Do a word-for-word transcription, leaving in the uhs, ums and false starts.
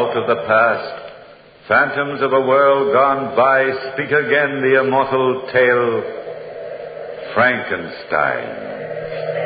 out of the past, phantoms of a world gone by, speak again the immortal tale, Frankenstein.